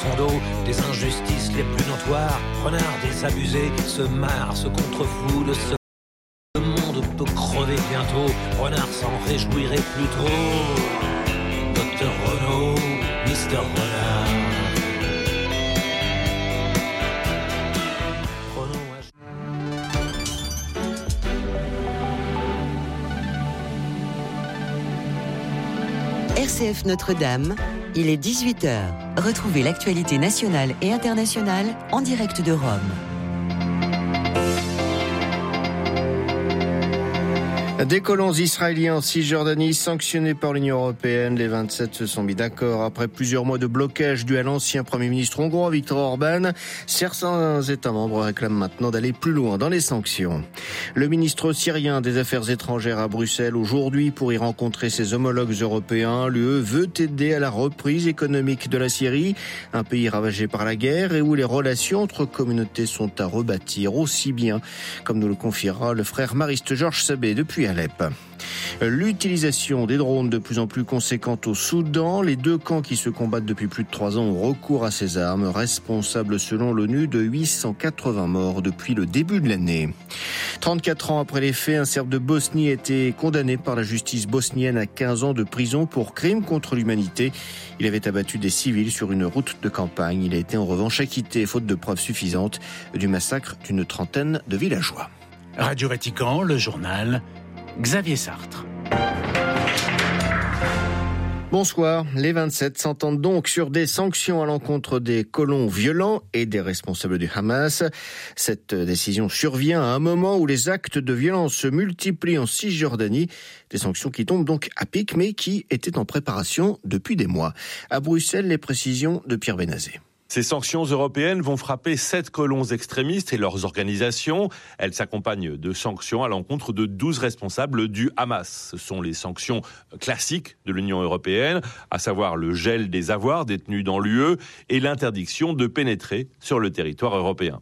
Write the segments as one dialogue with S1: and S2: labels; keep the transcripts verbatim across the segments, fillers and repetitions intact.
S1: son dos des injustices les plus notoires. Renard désabusé se marre, se contrefou de ce le monde peut crever bientôt. Renard s'en réjouirait plus tôt. Docteur Renaud, Mister Renard.
S2: R C F Notre-Dame, il est dix-huit heures. Retrouvez l'actualité nationale et internationale en direct de Rome.
S3: Des colons israéliens en Cisjordanie sanctionnés par l'Union européenne. Les vingt-sept se sont mis d'accord après plusieurs mois de blocage dû à l'ancien Premier ministre hongrois Viktor Orban. Certains États membres réclament maintenant d'aller plus loin dans les sanctions. Le ministre syrien des Affaires étrangères à Bruxelles aujourd'hui pour y rencontrer ses homologues européens. L'U E veut aider à la reprise économique de la Syrie, un pays ravagé par la guerre et où les relations entre communautés sont à rebâtir aussi bien, comme nous le confiera le frère mariste Georges Sabé depuis Alep. L'utilisation des drones de plus en plus conséquente au Soudan. Les deux camps qui se combattent depuis plus de trois ans ont recours à ces armes, responsables selon l'ONU de huit cent quatre-vingts morts depuis le début de l'année. trente-quatre ans après les faits, un Serbe de Bosnie a été condamné par la justice bosnienne à quinze ans de prison pour crime contre l'humanité. Il avait abattu des civils sur une route de campagne. Il a été en revanche acquitté, faute de preuves suffisantes, du massacre d'une trentaine de villageois.
S4: Radio Vatican, le journal, Xavier Sartre.
S3: Bonsoir. Les vingt-sept s'entendent donc sur des sanctions à l'encontre des colons violents et des responsables du Hamas. Cette décision survient à un moment où les actes de violence se multiplient en Cisjordanie. Des sanctions qui tombent donc à pic, mais qui étaient en préparation depuis des mois. À Bruxelles, les précisions de Pierre Benazé.
S5: Ces sanctions européennes vont frapper sept colons extrémistes et leurs organisations. Elles s'accompagnent de sanctions à l'encontre de douze responsables du Hamas. Ce sont les sanctions classiques de l'Union européenne, à savoir le gel des avoirs détenus dans l'U E et l'interdiction de pénétrer sur le territoire européen.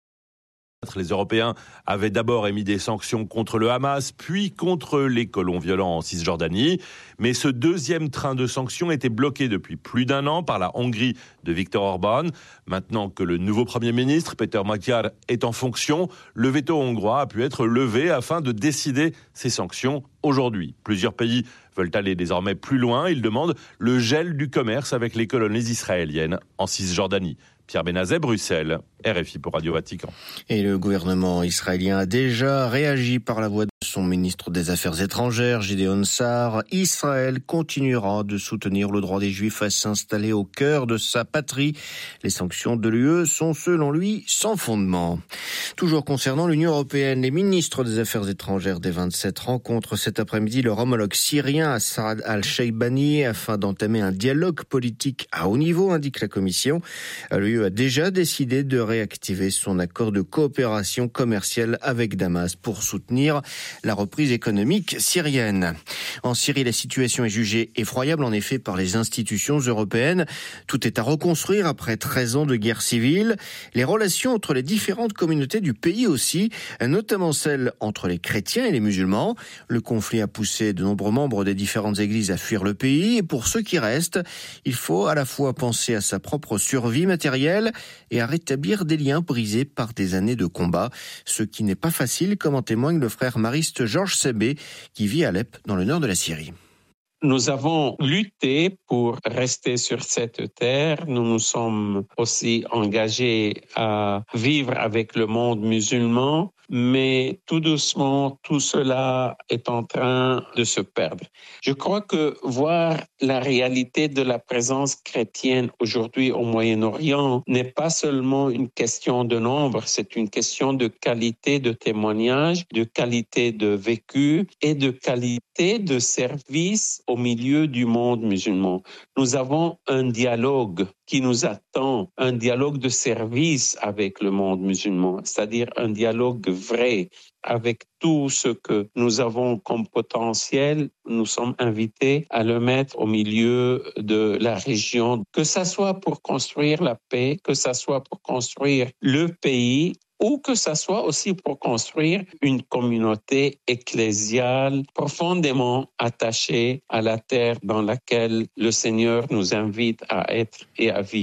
S5: Les Européens avaient d'abord émis des sanctions contre le Hamas, puis contre les colons violents en Cisjordanie. Mais ce deuxième train de sanctions était bloqué depuis plus d'un an par la Hongrie de Viktor Orban. Maintenant que le nouveau Premier ministre, Péter Magyar, est en fonction, le veto hongrois a pu être levé afin de décider ces sanctions aujourd'hui. Plusieurs pays veulent aller désormais plus loin. Ils demandent le gel du commerce avec les colonies israéliennes en Cisjordanie. Pierre Benazet, Bruxelles, R F I pour Radio Vatican.
S3: Et le gouvernement israélien a déjà réagi par la voix de son ministre des Affaires étrangères, Gideon Sa'ar. Israël continuera de soutenir le droit des Juifs à s'installer au cœur de sa patrie. Les sanctions de l'U E sont, selon lui, sans fondement. Toujours concernant l'Union européenne, les ministres des Affaires étrangères des vingt-sept rencontrent cet après-midi leur homologue syrien Assad al-Sheibani afin d'entamer un dialogue politique à haut niveau, indique la Commission. L'U E a déjà décidé de réactiver son accord de coopération commerciale avec Damas pour soutenir la reprise économique syrienne. En Syrie, la situation est jugée effroyable en effet par les institutions européennes. Tout est à reconstruire après treize ans de guerre civile. Les relations entre les différentes communautés du pays aussi, notamment celles entre les chrétiens et les musulmans. Le conflit a poussé de nombreux membres des différentes églises à fuir le pays. Et pour ceux qui restent, il faut à la fois penser à sa propre survie matérielle et à rétablir des liens brisés par des années de combat. Ce qui n'est pas facile, comme en témoigne le frère mariste Georges Sabé, qui vit à Alep, dans le nord de la Syrie.
S6: Nous avons lutté pour rester sur cette terre. Nous nous sommes aussi engagés à vivre avec le monde musulman. Mais tout doucement, tout cela est en train de se perdre. Je crois que voir la réalité de la présence chrétienne aujourd'hui au Moyen-Orient n'est pas seulement une question de nombre, c'est une question de qualité de témoignage, de qualité de vécu et de qualité de service au milieu du monde musulman. Nous avons un dialogue qui nous attend, un dialogue de service avec le monde musulman, c'est-à-dire un dialogue vrai avec tout ce que nous avons comme potentiel. Nous sommes invités à le mettre au milieu de la région, que ça soit pour construire la paix, que ça soit pour construire le pays, ou que ça soit aussi pour construire une communauté ecclésiale profondément attachée à la terre dans laquelle le Seigneur nous invite à être et à vivre.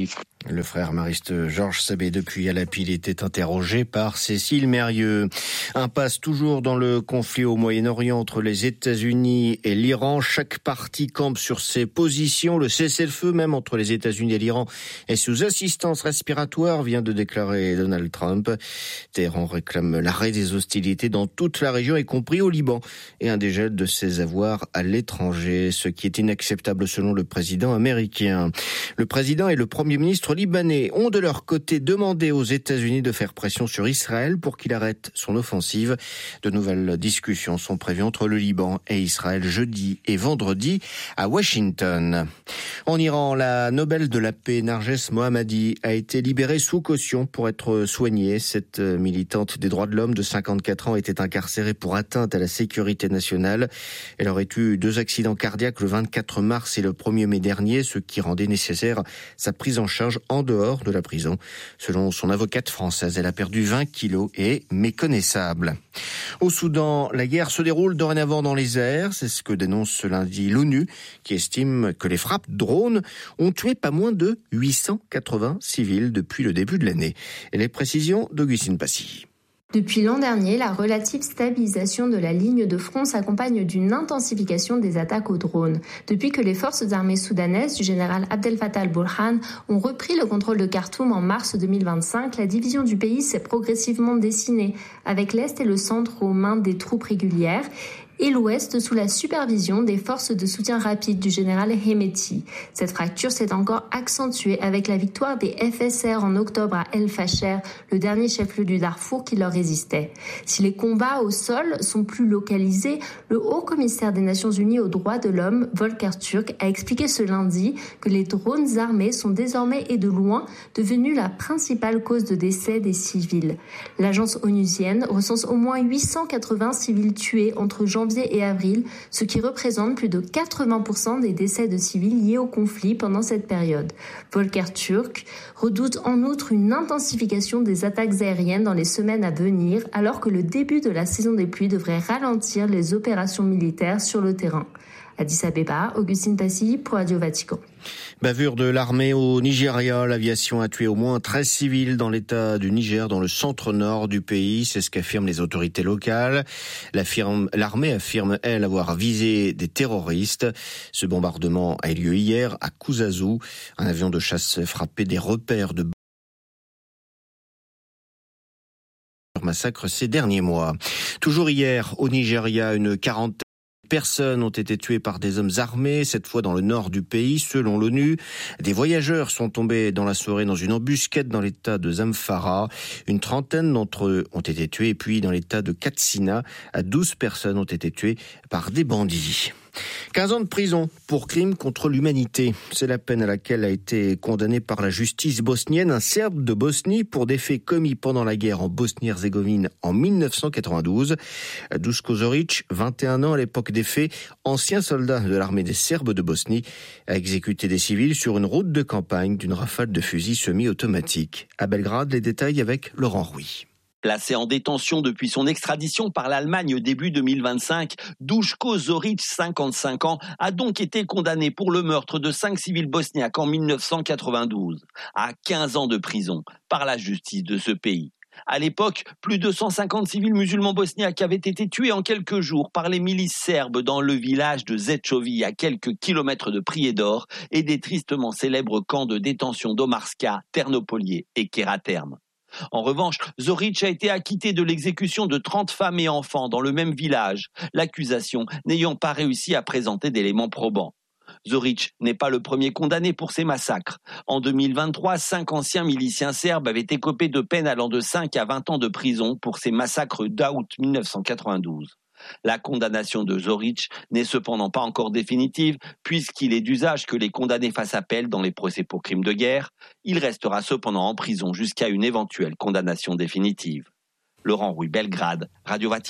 S3: Le frère mariste Georges Sabé depuis à la pile était interrogé par Cécile Mérieux. Impasse toujours dans le conflit au Moyen-Orient entre les États-Unis et l'Iran. Chaque partie campe sur ses positions. Le cessez-le-feu même entre les États-Unis et l'Iran est sous assistance respiratoire, vient de déclarer Donald Trump. Téhéran réclame l'arrêt des hostilités dans toute la région, y compris au Liban, et un dégel de ses avoirs à l'étranger, ce qui est inacceptable selon le président américain. Le président et le premier ministre libanais ont de leur côté demandé aux États-Unis de faire pression sur Israël pour qu'il arrête son offensive. De nouvelles discussions sont prévues entre le Liban et Israël jeudi et vendredi à Washington. En Iran, la Nobel de la paix Narges Mohammadi a été libérée sous caution pour être soignée. Cette militante des droits de l'homme de cinquante-quatre ans était incarcérée pour atteinte à la sécurité nationale. Elle aurait eu deux accidents cardiaques le vingt-quatre mars et le premier mai dernier, ce qui rendait nécessaire sa prise en charge en dehors de la prison. Selon son avocate française, elle a perdu vingt kilos et est méconnaissable. Au Soudan, la guerre se déroule dorénavant dans les airs. C'est ce que dénonce ce lundi l'ONU, qui estime que les frappes drones ont tué pas moins de huit cent quatre-vingts civils depuis le début de l'année. Et les précisions d'Augustine Passy.
S7: Depuis l'an dernier, la relative stabilisation de la ligne de front s'accompagne d'une intensification des attaques aux drones. Depuis que les forces armées soudanaises du général Abdel Fattah al-Burhan ont repris le contrôle de Khartoum en mars deux mille vingt-cinq, la division du pays s'est progressivement dessinée, avec l'Est et le centre aux mains des troupes régulières, et l'Ouest sous la supervision des forces de soutien rapide du général Hemeti. Cette fracture s'est encore accentuée avec la victoire des F S R en octobre à El Fasher, le dernier chef-lieu du Darfour qui leur résistait. Si les combats au sol sont plus localisés, le haut-commissaire des Nations Unies aux droits de l'homme, Volker Turk, a expliqué ce lundi que les drones armés sont désormais et de loin devenus la principale cause de décès des civils. L'agence onusienne recense au moins huit cent quatre-vingts civils tués entre janvier et avril, ce qui représente plus de quatre-vingts pour cent des décès de civils liés au conflit pendant cette période. Volker Turk redoute en outre une intensification des attaques aériennes dans les semaines à venir, alors que le début de la saison des pluies devrait ralentir les opérations militaires sur le terrain. Addis Abeba, Augustine Passy pour Radio Vatican.
S3: Bavure de l'armée au Nigeria. L'aviation a tué au moins treize civils dans l'état du Niger, dans le centre-nord du pays. C'est ce qu'affirment les autorités locales. L'armée affirme, elle, avoir visé des terroristes. Ce bombardement a eu lieu hier à Kuzazu. Un avion de chasse frappé des repères de massacre ces derniers mois. Toujours hier, au Nigeria, une quarantaine personnes ont été tuées par des hommes armés, cette fois dans le nord du pays, selon l'ONU. Des voyageurs sont tombés dans la soirée dans une embuscade dans l'état de Zamfara. Une trentaine d'entre eux ont été tués. Et puis, dans l'état de Katsina, douze personnes ont été tuées par des bandits. quinze ans de prison pour crime contre l'humanité. C'est la peine à laquelle a été condamné par la justice bosnienne un Serbe de Bosnie pour des faits commis pendant la guerre en Bosnie-Herzégovine en mille neuf cent quatre-vingt-douze. Duško Zorić, vingt et un ans à l'époque des faits, ancien soldat de l'armée des Serbes de Bosnie, a exécuté des civils sur une route de campagne d'une rafale de fusils semi-automatique. À Belgrade, les détails avec Laurent Rouy.
S8: Placé en détention depuis son extradition par l'Allemagne début deux mille vingt-cinq, Duško Zorić, cinquante-cinq ans, a donc été condamné pour le meurtre de cinq civils bosniaques en mille neuf cent quatre-vingt-douze, à quinze ans de prison par la justice de ce pays. À l'époque, plus de cent cinquante civils musulmans bosniaques avaient été tués en quelques jours par les milices serbes dans le village de Zečovi, à quelques kilomètres de Prijedor, et des tristement célèbres camps de détention d'Omarska, Ternopolije et Keraterme. En revanche, Zorić a été acquitté de l'exécution de trente femmes et enfants dans le même village, l'accusation n'ayant pas réussi à présenter d'éléments probants. Zorić n'est pas le premier condamné pour ces massacres. En deux mille vingt-trois, cinq anciens miliciens serbes avaient écopé de peines allant de cinq à vingt ans de prison pour ces massacres d'août mille neuf cent quatre-vingt-douze. La condamnation de Zorić n'est cependant pas encore définitive, puisqu'il est d'usage que les condamnés fassent appel dans les procès pour crimes de guerre. Il restera cependant en prison jusqu'à une éventuelle condamnation définitive. Laurent Rouy, Belgrade, Radio Vatican.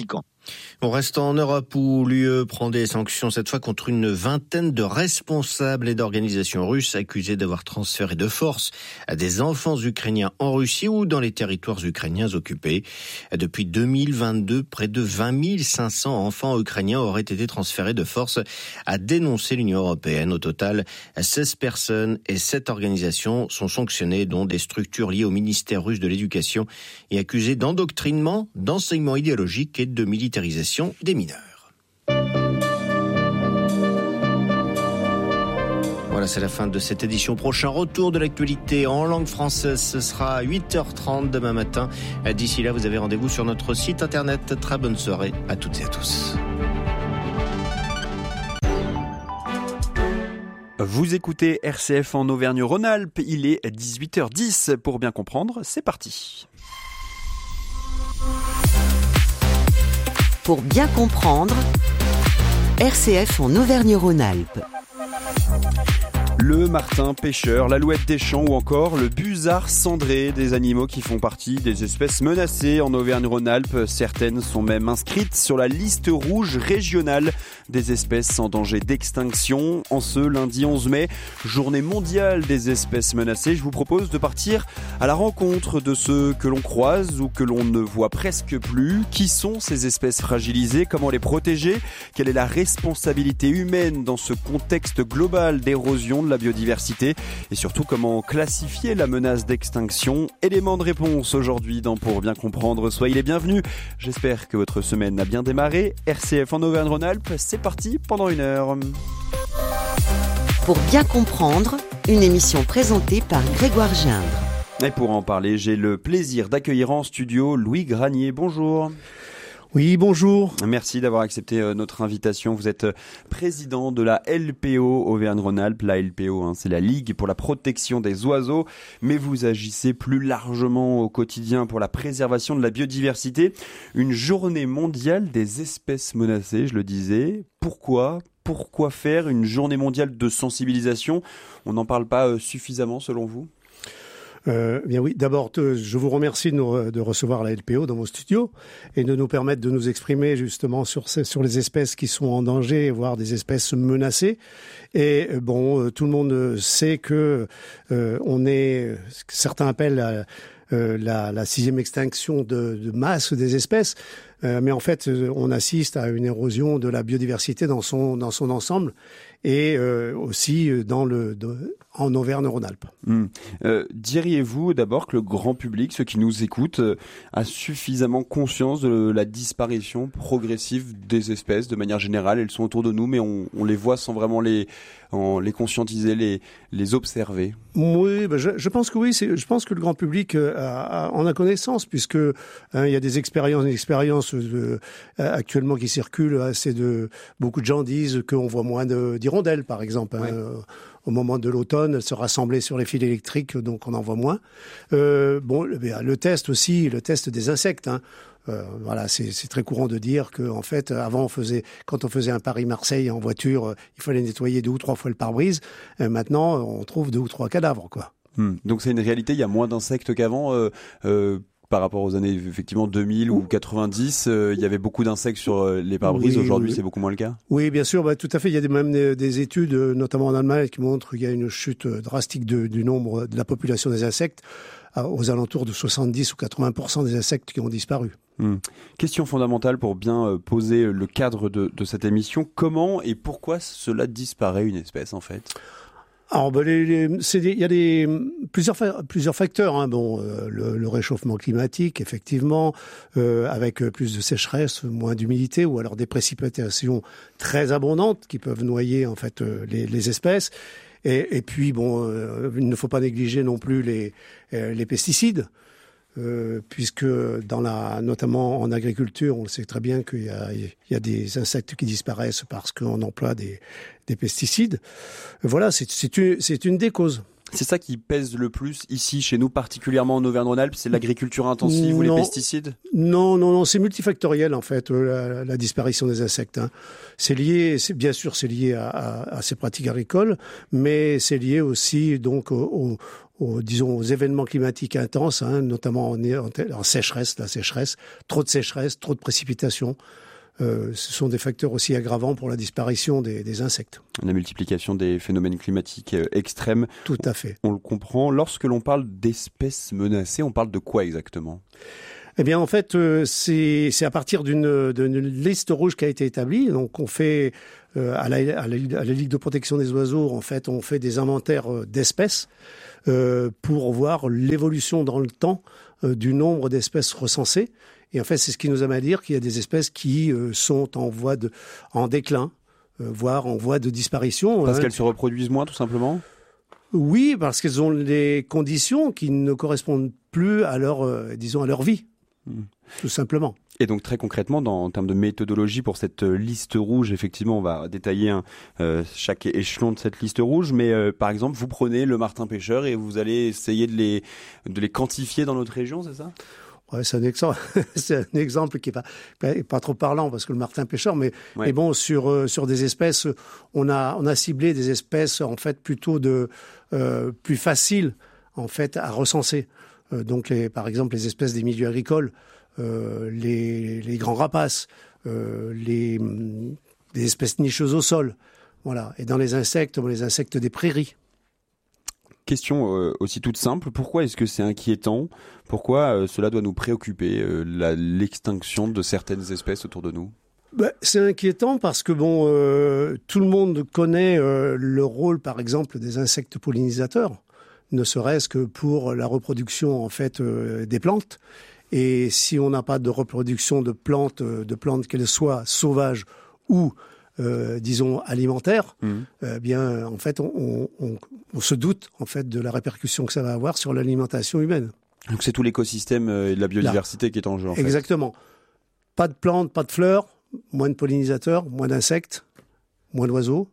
S3: On reste en Europe où l'U E prend des sanctions cette fois contre une vingtaine de responsables et d'organisations russes accusés d'avoir transféré de force à des enfants ukrainiens en Russie ou dans les territoires ukrainiens occupés. Depuis deux mille vingt-deux, près de vingt mille cinq cents enfants ukrainiens auraient été transférés de force, a dénoncé l'Union européenne. Au total, seize personnes et sept organisations sont sanctionnées, dont des structures liées au ministère russe de l'Éducation et accusées d'endoctrinement, d'enseignement idéologique et de militarisation des mineurs. Voilà, c'est la fin de cette édition. Prochain retour de l'actualité en langue française, ce sera à huit heures trente demain matin. D'ici là, vous avez rendez-vous sur notre site internet. Très bonne soirée à toutes et à tous.
S9: Vous écoutez R C F en Auvergne-Rhône-Alpes, il est dix-huit heures dix. Pour bien comprendre, c'est parti.
S2: Pour bien comprendre, R C F en Auvergne-Rhône-Alpes.
S9: Le martin pêcheur, l'alouette des champs ou encore le busard cendré, des animaux qui font partie des espèces menacées en Auvergne-Rhône-Alpes. Certaines sont même inscrites sur la liste rouge régionale des espèces en danger d'extinction. En ce lundi onze mai, journée mondiale des espèces menacées, je vous propose de partir à la rencontre de ceux que l'on croise ou que l'on ne voit presque plus. Qui sont ces espèces fragilisées? Comment les protéger? Quelle est la responsabilité humaine dans ce contexte global d'érosion de la biodiversité? Et surtout, comment classifier la menace d'extinction? Élément de réponse aujourd'hui dans Pour bien comprendre. Soyez les bienvenus. J'espère que votre semaine a bien démarré. R C F en Auvergne-Rhône-Alpes, c'est parti pendant une heure.
S2: Pour bien comprendre, une émission présentée par Grégoire Gindre.
S9: Et pour en parler, j'ai le plaisir d'accueillir en studio Louis Granier. Bonjour.
S10: Oui, bonjour.
S9: Merci d'avoir accepté notre invitation. Vous êtes président de la L P O Auvergne-Rhône-Alpes. La L P O, hein, c'est la Ligue pour la protection des oiseaux, mais vous agissez plus largement au quotidien pour la préservation de la biodiversité. Une journée mondiale des espèces menacées, je le disais. Pourquoi ? Pourquoi faire une journée mondiale de sensibilisation ? On n'en parle pas suffisamment selon vous ?
S10: Euh, bien oui, d'abord, je vous remercie de, nous, de recevoir la L P O dans vos studios et de nous permettre de nous exprimer justement sur, ces, sur les espèces qui sont en danger, voire des espèces menacées. Et bon, tout le monde sait que euh, on est, certains appellent la, euh, la, la sixième extinction de, de masse des espèces. Euh, mais en fait, on assiste à une érosion de la biodiversité dans son dans son ensemble et euh, aussi dans le de, en Auvergne-Rhône-Alpes.
S9: Mmh. Euh, diriez-vous d'abord que le grand public, ceux qui nous écoutent, euh, a suffisamment conscience de la disparition progressive des espèces de manière générale? Elles sont autour de nous, mais on, on les voit sans vraiment les en, les conscientiser, les les observer.
S10: Oui, ben je, je pense que oui. C'est, je pense que le grand public euh, a, a, en a connaissance puisque hein, il y a des expériences, des expériences de, actuellement qui circulent. C'est de beaucoup de gens disent qu'on voit moins de, d'hirondelles, par exemple. Hein, ouais. Au moment de l'automne, elles se rassemblaient sur les fils électriques, donc on en voit moins. Euh, bon, le, le test aussi, le test des insectes. Hein. Euh, voilà, c'est, c'est très courant de dire que, en fait, avant on faisait, quand on faisait un Paris-Marseille en voiture, euh, il fallait nettoyer deux ou trois fois le pare-brise. Euh, maintenant, on trouve deux ou trois cadavres, quoi.
S9: Hum. Donc c'est une réalité. Il y a moins d'insectes qu'avant. Euh, euh... Par rapport aux années effectivement deux mille ou quatre-vingt-dix, euh, il y avait beaucoup d'insectes sur euh, les pare-brises. Oui, Aujourd'hui, oui. C'est beaucoup moins le cas.
S10: Oui, bien sûr, bah, tout à fait. Il y a des, même des, des études, notamment en Allemagne, qui montrent qu'il y a une chute drastique de, du nombre de la population des insectes, à, aux alentours de soixante-dix ou quatre-vingts pour cent des insectes qui ont disparu.
S9: Hum. Question fondamentale pour bien euh, poser le cadre de, de cette émission. Comment et pourquoi cela disparaît une espèce en fait ?
S10: Alors, ben, les, les, c'est des, il y a des plusieurs plusieurs facteurs. Hein. Bon, euh, le, le réchauffement climatique, effectivement, euh, avec plus de sécheresse, moins d'humidité, ou alors des précipitations très abondantes qui peuvent noyer en fait euh, les, les espèces. Et, et puis, bon, euh, il ne faut pas négliger non plus les euh, les pesticides. Euh, puisque dans la, notamment en agriculture, on sait très bien qu'il y a, il y a des insectes qui disparaissent parce qu'on emploie des, des pesticides. Voilà, c'est, c'est, une, c'est une des causes.
S9: C'est ça qui pèse le plus ici, chez nous, particulièrement en Auvergne-Rhône-Alpes, c'est l'agriculture intensive non, ou les pesticides ?
S10: Non, non, non, c'est multifactoriel en fait, la, la disparition des insectes. Hein. C'est lié, c'est, bien sûr, c'est lié à, à, à ces pratiques agricoles, mais c'est lié aussi donc au, au Aux, disons, aux événements climatiques intenses, hein, notamment en, en, en sécheresse, la sécheresse, trop de sécheresse, trop de précipitations. euh, ce sont des facteurs aussi aggravants pour la disparition des, des insectes.
S9: La multiplication des phénomènes climatiques extrêmes.
S10: Tout à fait.
S9: On le comprend. Lorsque l'on parle d'espèces menacées, on parle de quoi exactement ?
S10: Eh bien, en fait, euh, c'est, c'est à partir d'une, d'une liste rouge qui a été établie. Donc, on fait, euh, à, la, à, la, à la Ligue de protection des oiseaux, en fait, on fait des inventaires d'espèces euh, pour voir l'évolution dans le temps euh, du nombre d'espèces recensées. Et en fait, c'est ce qui nous amène à dire qu'il y a des espèces qui euh, sont en voie de, en déclin, euh, voire en voie de disparition.
S9: Parce
S10: hein.
S9: qu'elles se reproduisent moins, tout simplement ?
S10: Oui, parce qu'elles ont des conditions qui ne correspondent plus à leur, euh, disons, à leur vie. Mmh. Tout simplement.
S9: Et donc très concrètement, dans, en termes de méthodologie pour cette liste rouge, effectivement, on va détailler un, euh, chaque échelon de cette liste rouge. Mais euh, par exemple, vous prenez le martin pêcheur et vous allez essayer de les, de les quantifier dans notre région, c'est ça ?
S10: Ouais, c'est un exemple, c'est un exemple qui est pas, pas, pas trop parlant parce que le martin pêcheur, mais, ouais. mais bon, sur euh, sur des espèces, on a on a ciblé des espèces en fait plutôt de euh, plus faciles en fait à recenser. Euh, donc, les, par exemple, les espèces des milieux agricoles, euh, les, les grands rapaces, euh, les, les espèces nicheuses au sol, voilà. Et dans les insectes, les insectes des prairies.
S9: Question euh, aussi toute simple, pourquoi est-ce que c'est inquiétant ? Pourquoi euh, cela doit nous préoccuper, euh, la, l'extinction de certaines espèces autour de nous ?
S10: Ben, c'est inquiétant parce que bon, euh, tout le monde connaît euh, le rôle, par exemple, des insectes pollinisateurs, ne serait-ce que pour la reproduction en fait euh, des plantes. Et si on n'a pas de reproduction de plantes, euh, de plantes qu'elles soient sauvages ou euh, disons alimentaires, mmh. euh, bien en fait on, on, on se doute en fait de la répercussion que ça va avoir sur l'alimentation humaine.
S9: Donc c'est tout l'écosystème et la biodiversité Là. qui est en jeu. En
S10: Exactement.
S9: Fait.
S10: Pas de plantes, pas de fleurs, moins de pollinisateurs, moins d'insectes, moins d'oiseaux.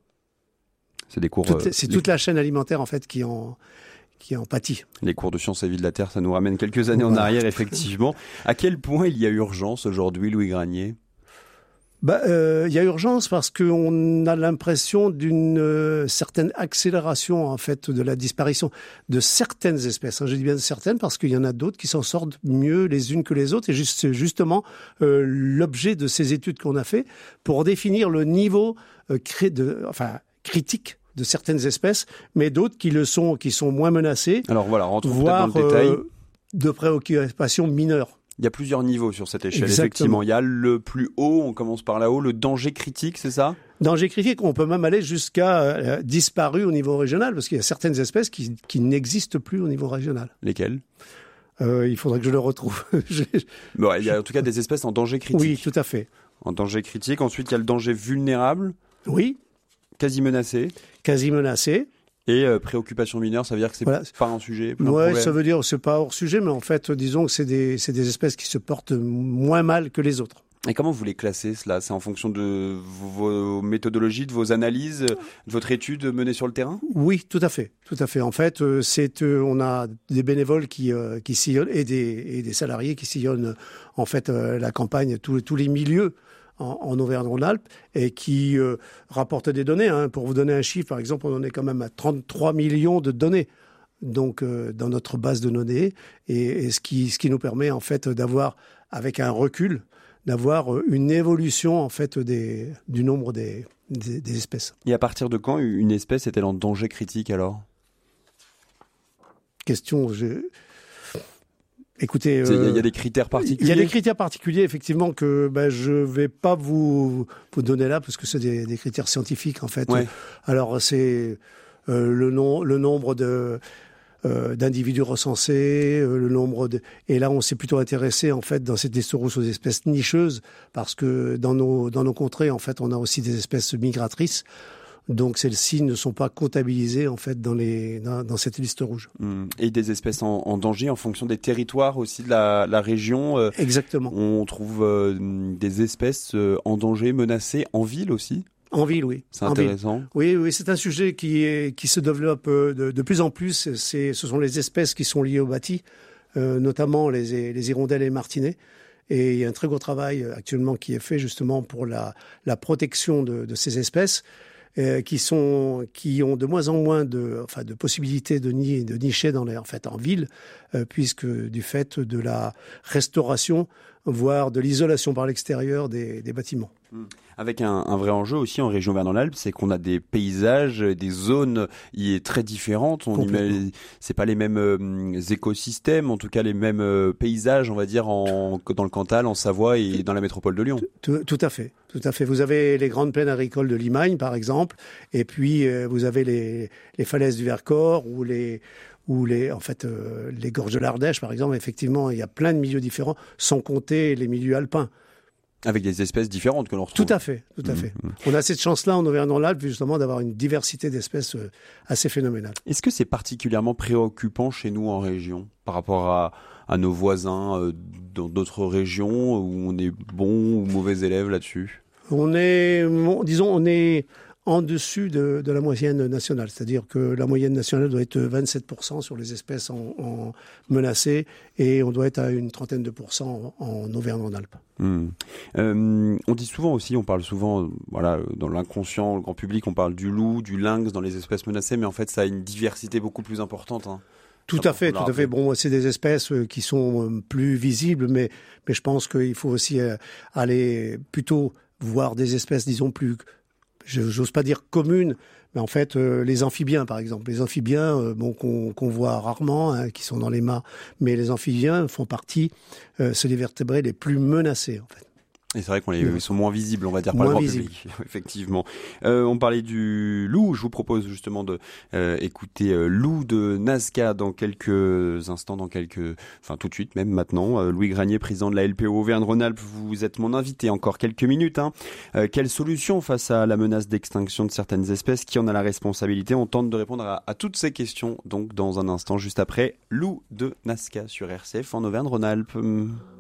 S9: C'est des cours.
S10: Toute,
S9: euh,
S10: c'est
S9: les...
S10: toute la chaîne alimentaire en fait qui en qui en pâtit.
S9: Les cours de sciences et vie de la Terre, ça nous ramène quelques années voilà. en arrière, effectivement. À quel point il y a urgence aujourd'hui, Louis Granier ?
S10: Bah, euh, il y a urgence parce qu'on a l'impression d'une euh, certaine accélération en fait de la disparition de certaines espèces. Hein, je dis bien de certaines parce qu'il y en a d'autres qui s'en sortent mieux les unes que les autres. Et juste, c'est justement euh, l'objet de ces études qu'on a fait pour définir le niveau euh, cré- de, enfin, critique de certaines espèces, mais d'autres qui le sont, qui sont moins menacées.
S9: Alors voilà, rentrons
S10: voire,
S9: dans le détail.
S10: Euh, de préoccupations mineures.
S9: Il y a plusieurs niveaux sur cette échelle,
S10: Exactement.
S9: Effectivement. Il y a le plus haut, on commence par là-haut, le danger critique, c'est ça ?
S10: Danger critique, on peut même aller jusqu'à euh, disparu au niveau régional, parce qu'il y a certaines espèces qui, qui n'existent plus au niveau régional.
S9: Lesquelles ?
S10: euh, Il faudrait que je le retrouve.
S9: bon, il y a en tout cas des espèces en danger critique.
S10: Oui, tout à fait.
S9: En danger critique. Ensuite, il y a le danger vulnérable.
S10: Oui.
S9: Quasi menacé.
S10: Quasi menacé.
S9: Et euh, préoccupation mineure, ça veut dire que c'est voilà. pas un sujet.
S10: Oui, ça veut dire que c'est pas hors sujet, mais en fait, disons que c'est des, c'est des espèces qui se portent moins mal que les autres.
S9: Et comment vous les classez, cela ? C'est en fonction de vos méthodologies, de vos analyses, de votre étude menée sur le terrain ?
S10: Oui, tout à fait, tout à fait. En fait, c'est euh, on a des bénévoles qui euh, qui sillonnent et des et des salariés qui sillonnent en fait euh, la campagne, tous tous les milieux en, en Auvergne-Rhône-Alpes et qui euh, rapportent des données. Hein. Pour vous donner un chiffre, par exemple, on en est quand même à trente-trois millions de données. Donc euh, dans notre base de données et, et ce qui ce qui nous permet en fait d'avoir avec un recul d'avoir une évolution en fait des, du nombre des, des, des espèces.
S9: Et à partir de quand une espèce est-elle en danger critique alors ?
S10: Question, je... écoutez...
S9: Il euh, y, y a des critères particuliers ?
S10: Il y a des critères particuliers effectivement que ben, je ne vais pas vous, vous donner là parce que c'est des, des critères scientifiques en fait.
S9: Ouais.
S10: Alors c'est euh, le, nom, le nombre de... Euh, d'individus recensés, euh, le nombre de... Et là, on s'est plutôt intéressé, en fait, dans cette liste rouge aux espèces nicheuses, parce que dans nos, dans nos contrées, en fait, on a aussi des espèces migratrices. Donc, celles-ci ne sont pas comptabilisées, en fait, dans, les, dans, dans cette liste rouge.
S9: Mmh. Et des espèces en, en danger en fonction des territoires aussi de la, la région. Euh,
S10: Exactement.
S9: On trouve euh, des espèces euh, en danger, menacées, en ville aussi ?
S10: En ville, oui.
S9: C'est intéressant.
S10: Oui, oui, c'est un sujet qui, est, qui se développe de, de plus en plus. C'est, ce sont les espèces qui sont liées au bâti, euh, notamment les, les hirondelles et les martinets. Et il y a un très gros travail actuellement qui est fait justement pour la, la protection de, de ces espèces. euh, qui sont, qui ont de moins en moins de, enfin, de possibilités de, ni, de nicher dans les, en fait, en ville, euh, puisque du fait de la restauration, voire de l'isolation par l'extérieur des, des bâtiments.
S9: Avec un, un vrai enjeu aussi en région Auvergne-Rhône-Alpes, c'est qu'on a des paysages, des zones y est très différentes. On imagine, c'est pas les mêmes euh, écosystèmes, en tout cas les mêmes euh, paysages, on va dire, en, dans le Cantal, en Savoie et dans la métropole de Lyon.
S10: Tout, tout à fait, tout à fait. Vous avez les grandes plaines agricoles de Limagne, par exemple, et puis euh, vous avez les, les falaises du Vercors ou les ou les, en fait, euh, les gorges de l'Ardèche, par exemple. Effectivement, il y a plein de milieux différents, sans compter les milieux alpins.
S9: Avec des espèces différentes que l'on retrouve.
S10: Tout à fait, tout à mmh, fait. Mmh. On a cette chance-là en Auvergne-Rhône-Alpes, justement, d'avoir une diversité d'espèces assez phénoménale.
S9: Est-ce que c'est particulièrement préoccupant chez nous en région, par rapport à, à nos voisins euh, dans d'autres régions, où on est bon ou mauvais élève là-dessus ?
S10: On est, disons, on est en dessus de, de la moyenne nationale. C'est-à-dire que la moyenne nationale doit être vingt-sept pour cent sur les espèces en, en menacées et on doit être à une trentaine de pourcents en, en Auvergne-Rhône-Alpes.
S9: Mmh. Euh, on dit souvent aussi, on parle souvent, voilà, dans l'inconscient, le grand public, on parle du loup, du lynx dans les espèces menacées, mais en fait, ça a une diversité beaucoup plus importante. Hein.
S10: Tout à fait, tout à fait. Bon, c'est des espèces qui sont plus visibles, mais, mais je pense qu'il faut aussi aller plutôt voir des espèces, disons, plus... J'ose pas dire communes, mais en fait, euh, les amphibiens, par exemple. Les amphibiens, euh, bon, qu'on, qu'on voit rarement, hein, qui sont dans les mâts, mais les amphibiens font partie, euh, c'est les vertébrés les plus menacés, en fait.
S9: Et c'est vrai qu'on les, ils sont moins visibles, on va dire, par le grand public. Effectivement. Euh, on parlait du loup. Je vous propose justement de euh, écouter euh, Loup de Nazca dans quelques instants, dans quelques, enfin tout de suite, même maintenant. Euh, Louis Granier, président de la L P O Auvergne-Rhône-Alpes, vous êtes mon invité encore quelques minutes. Hein. Euh, quelle solution face à la menace d'extinction de certaines espèces? Qui en a la responsabilité? On tente de répondre à, à toutes ces questions. Donc dans un instant, juste après, Loup de Nazca sur R C F en Auvergne-Rhône-Alpes.